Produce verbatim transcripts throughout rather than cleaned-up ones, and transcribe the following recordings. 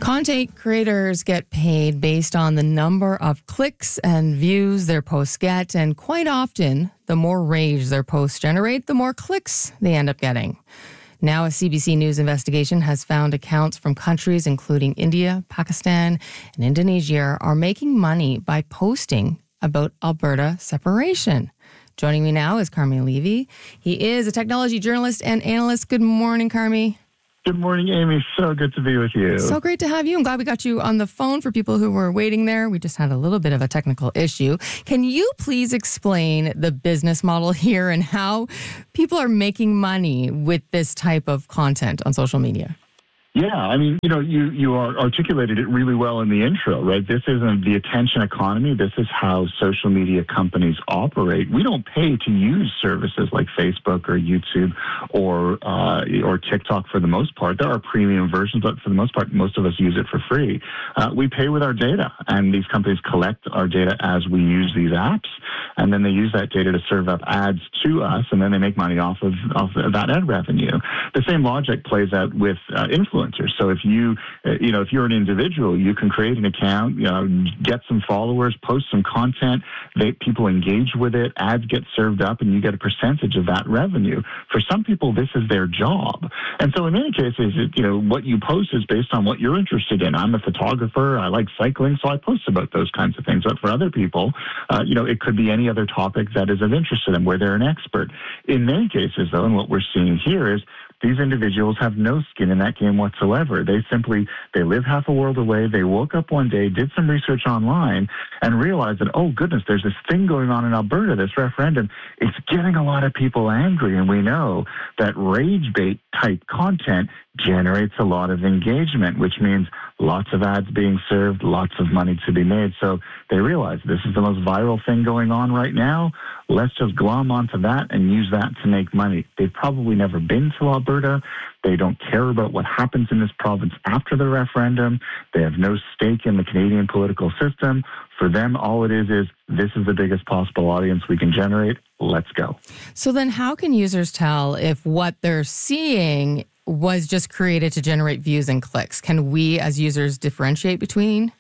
Content creators get paid based on the number of clicks and views their posts get, and quite often, the more rage their posts generate, the more clicks they end up getting. Now, a C B C News investigation has found accounts from countries including India, Pakistan, and Indonesia are making money by posting about Alberta separation. Joining me now is Carmi Levy. He is a technology journalist and analyst. Good morning, Carmi. Good morning, Amy. So good to be with you. So great to have you. I'm glad we got you on the phone for people who were waiting there. We just had a little bit of a technical issue. Can you please explain the business model here and how people are making money with this type of content on social media? Yeah, I mean, you know, you, you are articulated it really well in the intro, right? This isn't the attention economy. This is how social media companies operate. We don't pay to use services like Facebook or YouTube or uh, or TikTok for the most part. There are premium versions, but for the most part, most of us use it for free. Uh, we pay with our data, and these companies collect our data as we use these apps, and then they use that data to serve up ads to us, and then they make money off of, off of that ad revenue. The same logic plays out with uh, influencers. So if you, uh, you know, if you're an individual, you can create an account, you know, get some followers, post some content, they, people engage with it, ads get served up, and you get a percentage of that revenue. For some people, this is their job. And so in many cases, it, you know, what you post is based on what you're interested in. I'm a photographer. I like cycling, so I post about those kinds of things. But for other people, uh, you know, it could be any other topic that is of interest to them where they're an expert. In many cases, though, and what we're seeing here is these individuals have no skin in that game whatsoever. They simply, they live half a world away. They woke up one day, did some research online, and realized that, oh, goodness, there's this thing going on in Alberta, this referendum. It's getting a lot of people angry, and we know that rage bait type content generates a lot of engagement, which means lots of ads being served, lots of money to be made. So they realize this is the most viral thing going on right now. Let's just glom onto that and use that to make money. They've probably never been to Alberta. They don't care about what happens in this province after the referendum. They have no stake in the Canadian political system. For them, all it is is this is the biggest possible audience we can generate. Let's go. So then how can users tell if what they're seeing was just created to generate views and clicks? Can we as users differentiate between?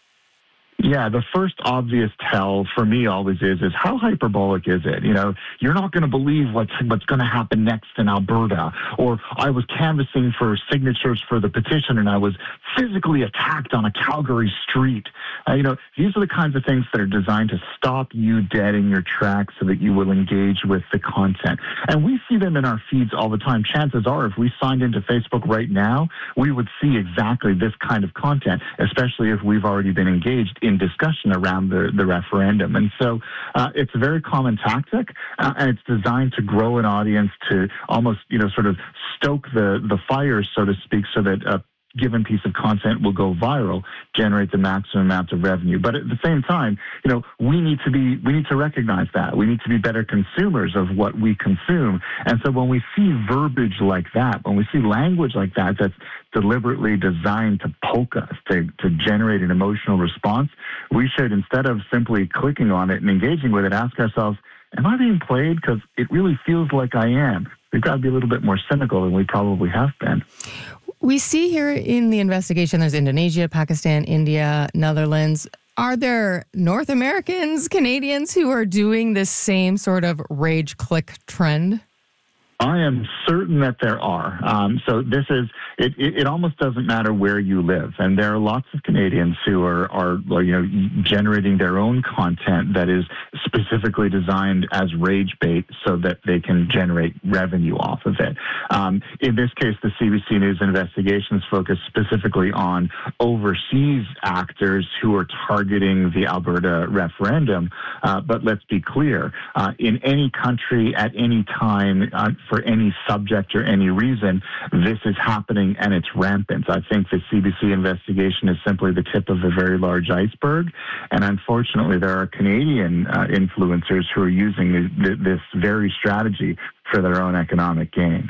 Yeah, the first obvious tell for me always is, is how hyperbolic is it? You know, you're not going to believe what's, what's going to happen next in Alberta. Or I was canvassing for signatures for the petition and I was physically attacked on a Calgary street. Uh, you know, these are the kinds of things that are designed to stop you dead in your tracks so that you will engage with the content. And we see them in our feeds all the time. Chances are if we signed into Facebook right now, we would see exactly this kind of content, especially if we've already been engaged in discussion around the, the referendum. And so uh, it's a very common tactic, uh, and it's designed to grow an audience, to almost, you know, sort of stoke the, the fires, so to speak, so that a given piece of content will go viral, generate the maximum amount of revenue. But at the same time, you know, we need to be, we need to recognize that. We need to be better consumers of what we consume. And so when we see verbiage like that, when we see language like that, that's deliberately designed to poke us, to, to generate an emotional response, we should, instead of simply clicking on it and engaging with it, ask ourselves, am I being played? Because it really feels like I am. We've got to be a little bit more cynical than we probably have been. We see here in the investigation, there's Indonesia, Pakistan, India, Netherlands. Are there North Americans, Canadians who are doing this same sort of rage click trend? I am certain that there are. Um, so this is, it, it, it almost doesn't matter where you live. And there are lots of Canadians who are, are, you know, generating their own content that is specifically designed as rage bait so that they can generate revenue off of it. Um, in this case, the C B C News investigations focus specifically on overseas actors who are targeting the Alberta referendum. Uh, but let's be clear, uh, in any country at any time, uh, for any subject or any reason, this is happening and it's rampant. I think the C B C investigation is simply the tip of a very large iceberg. And unfortunately, there are Canadian uh, influencers who are using this, this very strategy for their own economic gain.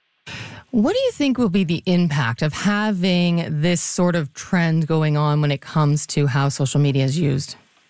What do you think will be the impact of having this sort of trend going on when it comes to how social media is used?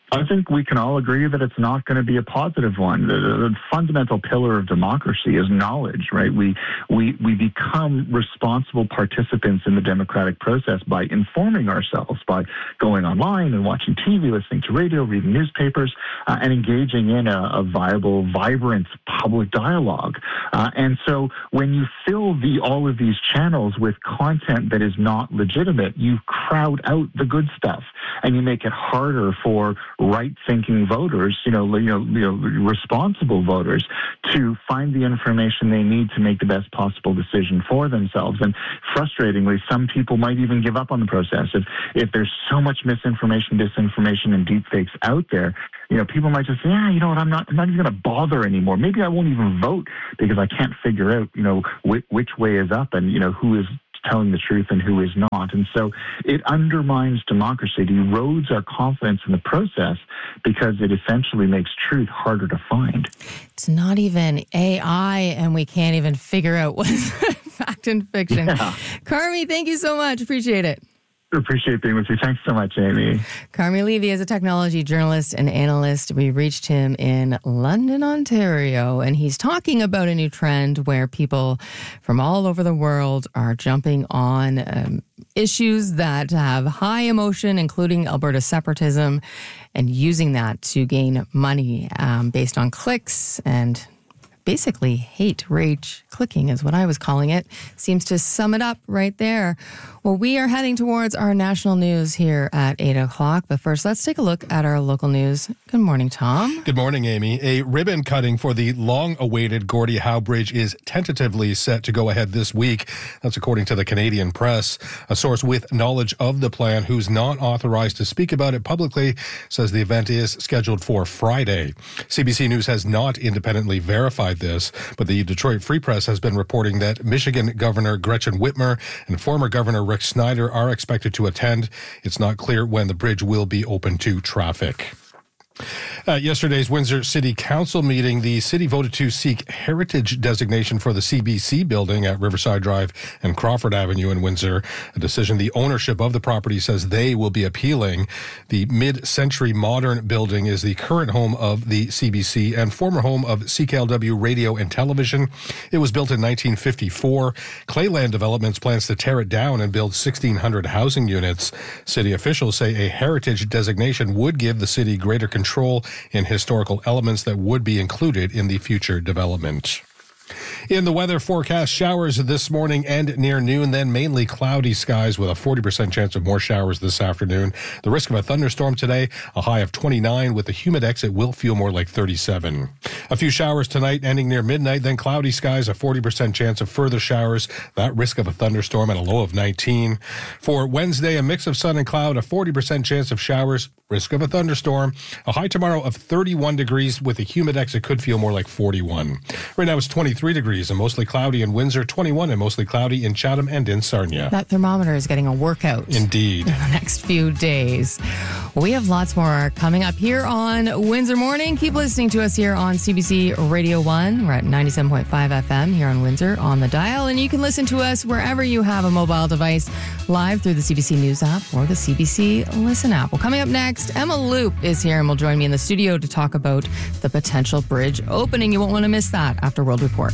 I think we can all agree that it's not going to be a positive one. The, the fundamental pillar of democracy is knowledge, right? We, we, we become responsible participants in the democratic process by informing ourselves, by going online and watching T V, listening to radio, reading newspapers, uh, and engaging in a, a viable, vibrant public dialogue. Uh, and so when you fill the, all of these channels with content that is not legitimate, you crowd out the good stuff, and you make it harder for right-thinking voters, you know, you know, you know, responsible voters, to find the information they need to make the best possible decision for themselves. And frustratingly, some people might even give up on the process. If if there's so much misinformation, disinformation, and deepfakes out there, you know, people might just say, yeah, you know what, I'm not, I'm not even going to bother anymore. Maybe I won't even vote because I can't figure out, you know, which, which way is up and, you know, who is telling the truth and who is not. And so it undermines democracy. It erodes our confidence in the process because it essentially makes truth harder to find. It's not even A I, and we can't even figure out what's fact and fiction. Yeah. Carmi, thank you so much. Appreciate it. Appreciate being with you. Thanks so much, Amy. Carmi Levy is a technology journalist and analyst. We reached him in London, Ontario, and he's talking about a new trend where people from all over the world are jumping on um, issues that have high emotion, including Alberta separatism, and using that to gain money um, based on clicks and basically hate rage clicking is what I was calling it. Seems to sum it up right there. Well, we are heading towards our national news here at eight o'clock. But first, let's take a look at our local news. Good morning, Tom. Good morning, Amy. A ribbon cutting for the long-awaited Gordie Howe Bridge is tentatively set to go ahead this week. That's according to the Canadian Press. A source with knowledge of the plan, who's not authorized to speak about it publicly, says the event is scheduled for Friday. C B C News has not independently verified this, but the Detroit Free Press has been reporting that Michigan Governor Gretchen Whitmer and former Governor Rick Snyder are expected to attend. It's not clear when the bridge will be open to traffic. At yesterday's Windsor City Council meeting, the city voted to seek heritage designation for the C B C building at Riverside Drive and Crawford Avenue in Windsor, a decision the ownership of the property says they will be appealing. The mid-century modern building is the current home of the C B C and former home of C K L W Radio and Television. It was built in nineteen fifty-four. Clayland Developments plans to tear it down and build sixteen hundred housing units. City officials say a heritage designation would give the city greater control in historical elements that would be included in the future development. In the weather forecast, showers this morning and near noon, then mainly cloudy skies with a forty percent chance of more showers this afternoon. The risk of a thunderstorm today, a high of twenty-nine. With the humidex, it will feel more like thirty-seven. A few showers tonight, ending near midnight, then cloudy skies, a forty percent chance of further showers. That risk of a thunderstorm at a low of nineteen. For Wednesday, a mix of sun and cloud, a forty percent chance of showers. Risk of a thunderstorm. A high tomorrow of thirty-one degrees. With the humidex, it could feel more like forty-one. Right now it's twenty-three degrees and mostly cloudy in Windsor, twenty-one and mostly cloudy in Chatham and in Sarnia. That thermometer is getting a workout. Indeed. In the next few days. We have lots more coming up here on Windsor Morning. Keep listening to us here on C B C Radio one. We're at ninety-seven point five F M here on Windsor on the dial. And you can listen to us wherever you have a mobile device, live through the C B C News app or the C B C Listen app. Well, coming up next, Emma Loop is here and will join me in the studio to talk about the potential bridge opening. You won't want to miss that after World Report.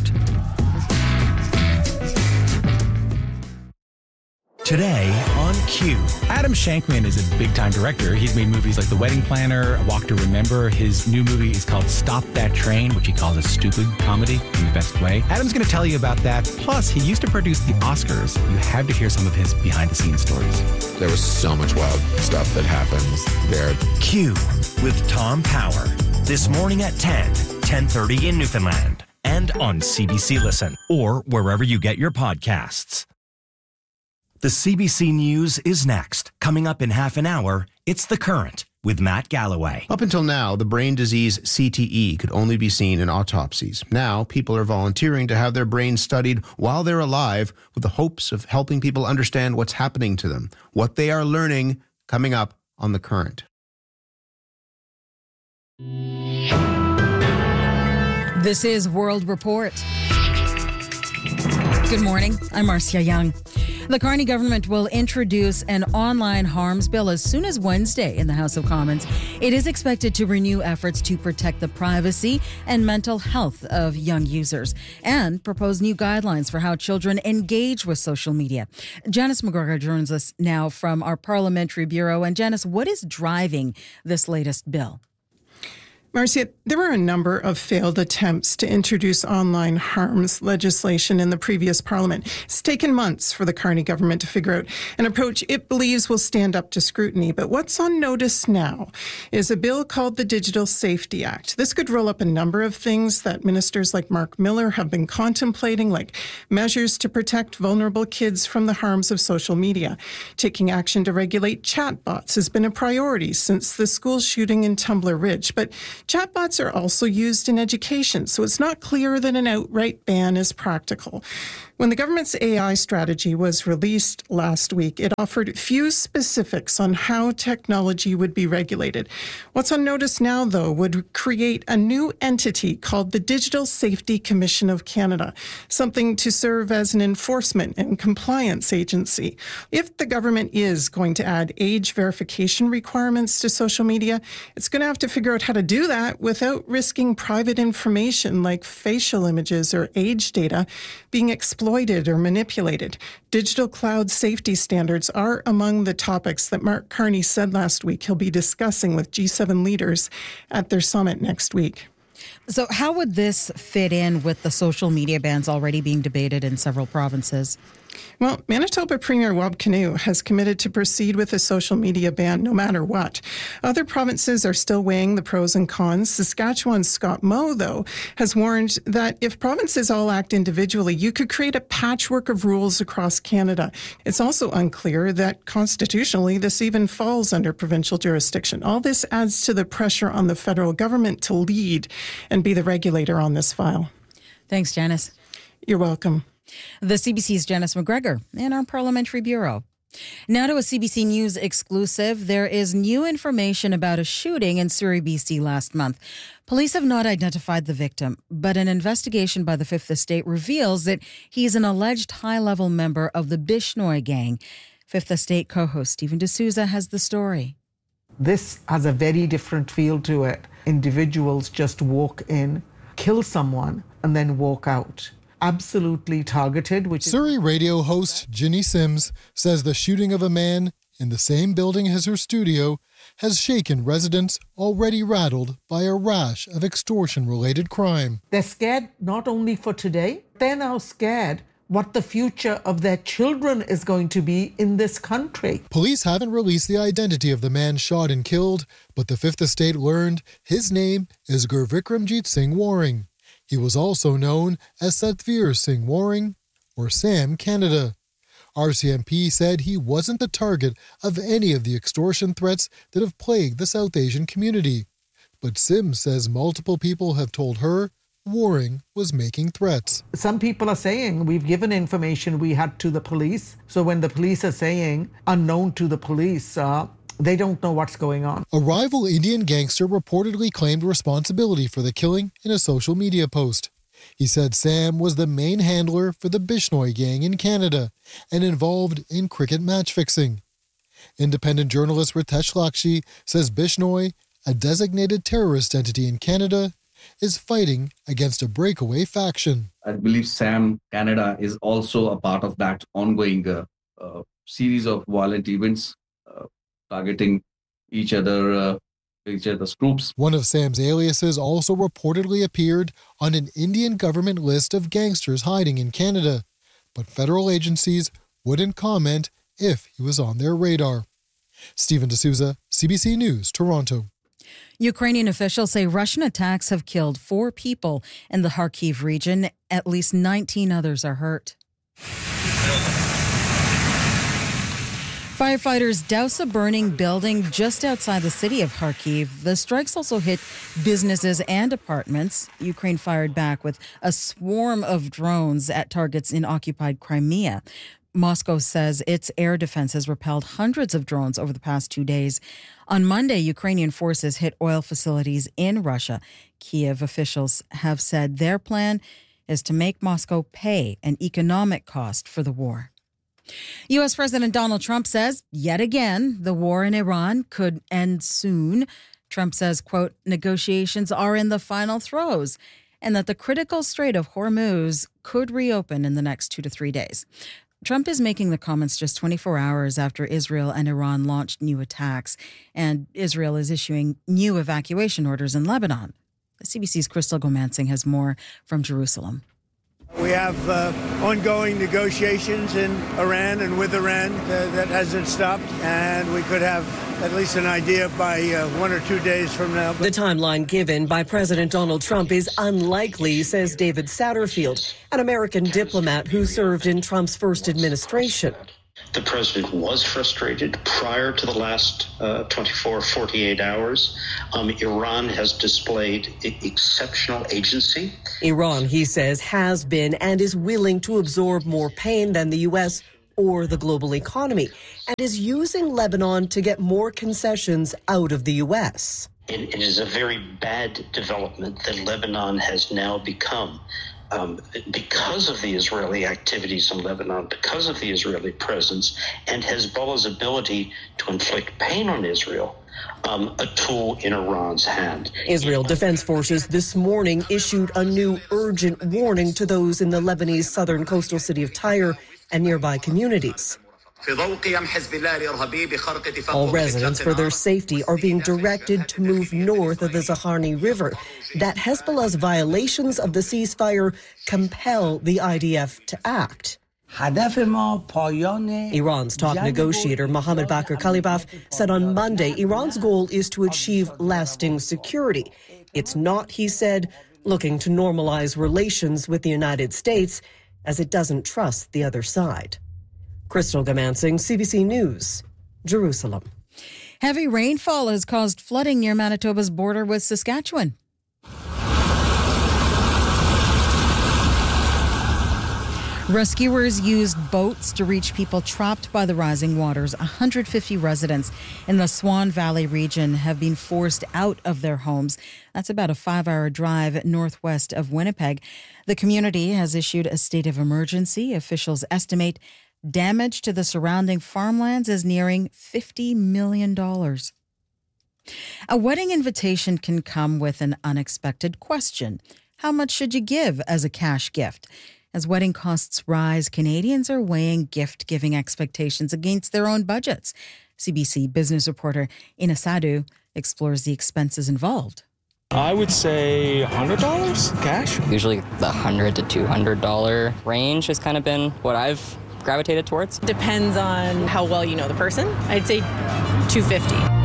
Today on Q. Adam Shankman is a big-time director. He's made movies like The Wedding Planner, A Walk to Remember. His new movie is called Stop That Train, which he calls a stupid comedy in the best way. Adam's going to tell you about that. Plus, he used to produce the Oscars. You have to hear some of his behind-the-scenes stories. There was so much wild stuff that happens there. Q with Tom Power. This morning at ten, ten thirty in Newfoundland. And on C B C Listen or wherever you get your podcasts. The C B C News is next. Coming up in half an hour, it's The Current with Matt Galloway. Up until now, the brain disease C T E could only be seen in autopsies. Now, people are volunteering to have their brains studied while they're alive with the hopes of helping people understand what's happening to them, what they are learning, coming up on The Current. This is World Report. Good morning. I'm Marcia Young. The Carney government will introduce an online harms bill as soon as Wednesday in the House of Commons. It is expected to renew efforts to protect the privacy and mental health of young users and propose new guidelines for how children engage with social media. Janice McGregor joins us now from our Parliamentary Bureau. And Janice, what is driving this latest bill? Marcia, there were a number of failed attempts to introduce online harms legislation in the previous Parliament. It's taken months for the Carney government to figure out an approach it believes will stand up to scrutiny. But what's on notice now is a bill called the Digital Safety Act. This could roll up a number of things that ministers like Mark Miller have been contemplating, like measures to protect vulnerable kids from the harms of social media. Taking action to regulate chatbots has been a priority since the school shooting in Tumbler Ridge. But chatbots are also used in education, so it's not clear that an outright ban is practical. When the government's A I strategy was released last week, it offered few specifics on how technology would be regulated. What's on notice now, though, would create a new entity called the Digital Safety Commission of Canada, something to serve as an enforcement and compliance agency. If the government is going to add age verification requirements to social media, it's going to have to figure out how to do that without risking private information like facial images or age data being exploited or manipulated. Digital cloud safety standards are among the topics that Mark Carney said last week he'll be discussing with G seven leaders at their summit next week. So how would this fit in with the social media bans already being debated in several provinces? Well, Manitoba Premier Wab Kinew has committed to proceed with a social media ban no matter what. Other provinces are still weighing the pros and cons. Saskatchewan's Scott Moe, though, has warned that if provinces all act individually, you could create a patchwork of rules across Canada. It's also unclear that constitutionally this even falls under provincial jurisdiction. All this adds to the pressure on the federal government to lead and be the regulator on this file. Thanks, Janice. You're welcome. The C B C's Janice McGregor in our Parliamentary Bureau. Now to a C B C News exclusive. There is new information about a shooting in Surrey, B C last month. Police have not identified the victim, but an investigation by the Fifth Estate reveals that he's an alleged high-level member of the Bishnoi gang. Fifth Estate co-host Stephen D'Souza has the story. This has a very different feel to it. Individuals just walk in, kill someone, and then walk out. Absolutely targeted. Which Surrey is- radio host Ginny Sims says the shooting of a man in the same building as her studio has shaken residents already rattled by a rash of extortion-related crime. They're scared not only for today, they're now scared what the future of their children is going to be in this country. Police haven't released the identity of the man shot and killed, but the Fifth Estate learned his name is Gurvikramjit Singh Waring. He was also known as Satvir Singh Waring, or Sam Canada. R C M P said he wasn't the target of any of the extortion threats that have plagued the South Asian community. But Sims says multiple people have told her Waring was making threats. Some people are saying we've given information we had to the police. So when the police are saying unknown to the police, uh, they don't know what's going on. A rival Indian gangster reportedly claimed responsibility for the killing in a social media post. He said Sam was the main handler for the Bishnoi gang in Canada and involved in cricket match fixing. Independent journalist Ritesh Lakshmi says Bishnoi, a designated terrorist entity in Canada, is fighting against a breakaway faction. I believe Sam Canada is also a part of that ongoing uh, uh, series of violent events uh, targeting each other, uh, each other's groups. One of Sam's aliases also reportedly appeared on an Indian government list of gangsters hiding in Canada, but federal agencies wouldn't comment if he was on their radar. Stephen D'Souza, C B C News, Toronto. Ukrainian officials say Russian attacks have killed four people in the Kharkiv region. At least nineteen others are hurt. Firefighters douse a burning building just outside the city of Kharkiv. The strikes also hit businesses and apartments. Ukraine fired back with a swarm of drones at targets in occupied Crimea. Moscow says its air defense has repelled hundreds of drones over the past two days. On Monday, Ukrainian forces hit oil facilities in Russia. Kiev officials have said their plan is to make Moscow pay an economic cost for the war. U S. President Donald Trump says, yet again, the war in Iran could end soon. Trump says, quote, negotiations are in the final throes, and that the critical Strait of Hormuz could reopen in the next two to three days. Trump is making the comments just twenty-four hours after Israel and Iran launched new attacks, and Israel is issuing new evacuation orders in Lebanon. C B C's Crystal Gomansing has more from Jerusalem. We have uh, ongoing negotiations in Iran and with Iran uh, that hasn't stopped, and we could have at least an idea by uh, one or two days from now. The timeline given by President Donald Trump is unlikely, says David Satterfield, an American diplomat who served in Trump's first administration. The president was frustrated prior to the last uh, twenty-four, forty-eight hours. Um, Iran has displayed e- exceptional agency. Iran, he says, has been and is willing to absorb more pain than the U S or the global economy, and is using Lebanon to get more concessions out of the U S. It, it is a very bad development that Lebanon has now become. Um, because of the Israeli activities in Lebanon, because of the Israeli presence, and Hezbollah's ability to inflict pain on Israel, um, a tool in Iran's hand. Israel Defense Forces this morning issued a new urgent warning to those in the Lebanese southern coastal city of Tyre and nearby communities. All residents, for their safety, are being directed to move north of the Zaharni River. That Hezbollah's violations of the ceasefire compel the I D F to act. Iran's top negotiator Mohammad Bakr Kalibaf said on Monday Iran's goal is to achieve lasting security. It's not, he said, looking to normalize relations with the United States, as it doesn't trust the other side. Crystal Gomansing, C B C News, Jerusalem. Heavy rainfall has caused flooding near Manitoba's border with Saskatchewan. Rescuers used boats to reach people trapped by the rising waters. one hundred fifty residents in the Swan Valley region have been forced out of their homes. That's about a five-hour drive northwest of Winnipeg. The community has issued a state of emergency. Officials estimate damage to the surrounding farmlands is nearing fifty million dollars. A wedding invitation can come with an unexpected question. How much should you give as a cash gift? As wedding costs rise, Canadians are weighing gift-giving expectations against their own budgets. C B C business reporter Ina Sadu explores the expenses involved. I would say one hundred dollars cash. Usually the one hundred to two hundred dollars range has kind of been what I've gravitated towards. Depends on how well you know the person. I'd say two hundred fifty dollars.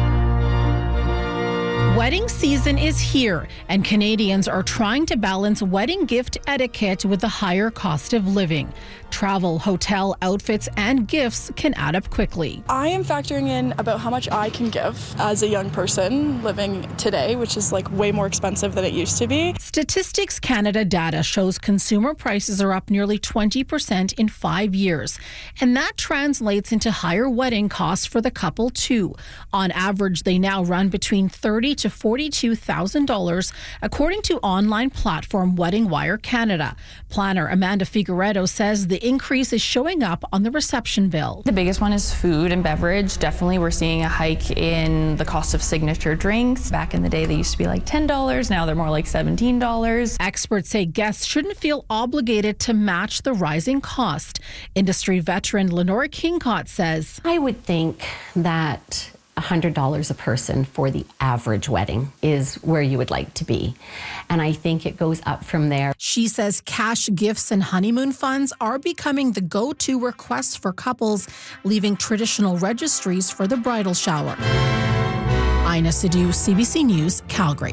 Wedding season is here, and Canadians are trying to balance wedding gift etiquette with the higher cost of living. Travel, hotel, outfits, and gifts can add up quickly. I am factoring in about how much I can give as a young person living today, which is like way more expensive than it used to be. Statistics Canada data shows consumer prices are up nearly twenty percent in five years, and that translates into higher wedding costs for the couple too. On average, they now run between thirty thousand to forty-two thousand dollars, according to online platform Wedding Wire Canada. Planner Amanda Figueredo says the increase is showing up on the reception bill. The biggest one is food and beverage. Definitely we're seeing a hike in the cost of signature drinks. Back in the day, they used to be like ten dollars. Now they're more like seventeen dollars. Experts say guests shouldn't feel obligated to match the rising cost. Industry veteran Lenora Kingcott says, I would think that one hundred dollars a person for the average wedding is where you would like to be. And I think it goes up from there. She says cash gifts and honeymoon funds are becoming the go-to requests for couples, leaving traditional registries for the bridal shower. Ina Sadu, C B C News, Calgary.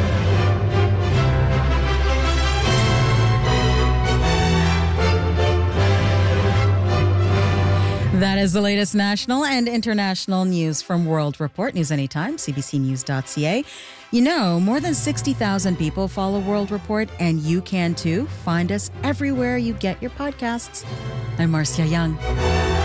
That is the latest national and international news from World Report. News anytime, c b c news dot c a. You know, more than sixty thousand people follow World Report, and you can too. Find us everywhere you get your podcasts. I'm Marcia Young.